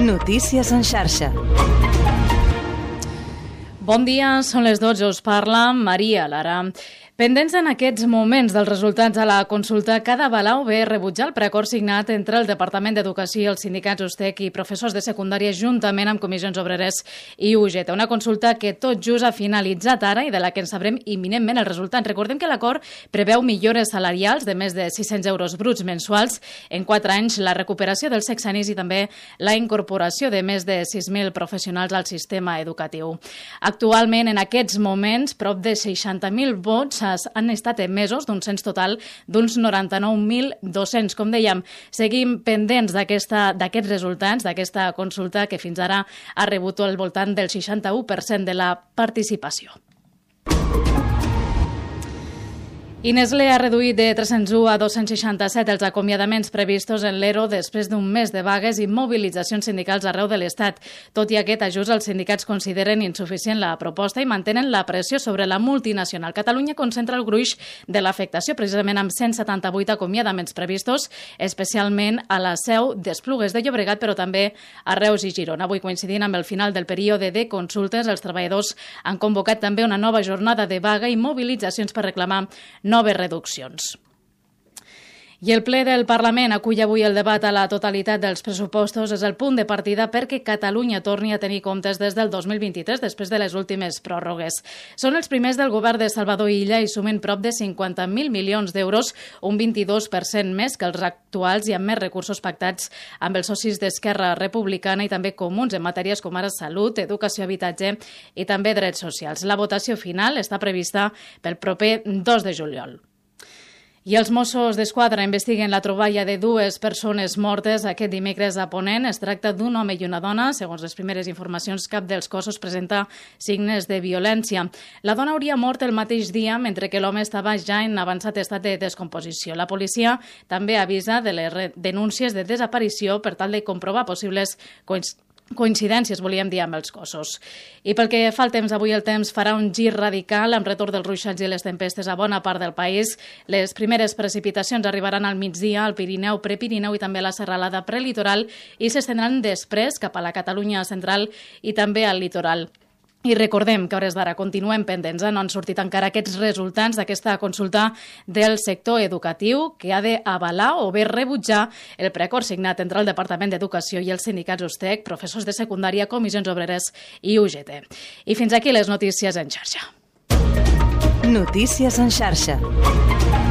Notícies en xarxa. Bon dia, són les 12, us parla Maria Lara. Pendents en aquests moments dels resultats de la consulta, cada Balau ve rebutjar el preacord signat entre el Departament d'Educació, els sindicats USTEC i professors de secundària juntament amb comissions obreres i UGT. Una consulta que tot just ha finalitzat ara i de la que en sabrem imminentment el resultat. Recordem que l'acord preveu millores salarials de més de 600 euros bruts mensuals en 4 anys, la recuperació dels sexennis i també la incorporació de més de 6.000 professionals al sistema educatiu. Actualment, en aquests moments, prop de 60.000 vots han estat emesos d'un cens total d'uns 99.200. Com dèiem, seguim pendents d'aquests resultats, d'aquesta consulta que fins ara ha rebut al voltant del 61% de la participació. Nestlé ha reduït de 301 a 267 els acomiadaments previstos en l'ERO després d'un mes de vagues i mobilitzacions sindicals arreu de l'Estat. Tot i aquest ajust, els sindicats consideren insuficient la proposta i mantenen la pressió sobre la multinacional. Catalunya concentra el gruix de l'afectació, precisament amb 178 acomiadaments previstos, especialment a la seu d'Esplugues de Llobregat, però també a Reus i Girona. Avui, coincidint amb el final del període de consultes, els treballadors han convocat també una nova jornada de vaga i mobilitzacions per reclamar noves reduccions. I el ple del Parlament acull avui el debat a la totalitat dels pressupostos. És el punt de partida perquè Catalunya torni a tenir comptes des del 2023, després de les últimes pròrrogues. Són els primers del govern de Salvador Illa i sumen prop de 50.000 milions d'euros, un 22% més que els actuals i amb més recursos pactats amb els socis d'Esquerra Republicana i també comuns en matèries com ara salut, educació, habitatge i també drets socials. La votació final està prevista pel proper 2 de juliol. I els Mossos d'Esquadra investiguen la troballa de 2 persones mortes aquest dimecres a Ponent. Es tracta d'un home i una dona. Segons les primeres informacions, cap dels cossos presenta signes de violència. La dona hauria mort el mateix dia, mentre que l'home estava ja en avançat estat de descomposició. La policia també avisa de les denúncies de desaparició per tal de comprovar possibles coincidències, volíem dir, amb els cossos. I pel que fa al temps, avui el temps farà un gir radical amb retorn dels ruixats i les tempestes a bona part del país. Les primeres precipitacions arribaran al migdia al Pirineu, Prepirineu i també a la serralada prelitoral i s'estendran després cap a la Catalunya central i també al litoral. I recordem que a hores d'ara continuem pendents, no han sortit encara aquests resultats d'aquesta consulta del sector educatiu que ha d'avalar o bé rebutjar el preacord signat entre el Departament d'Educació i els sindicats USTEC, professors de secundària, comissions obreres i UGT. I fins aquí les notícies en xarxa. Notícies en xarxa.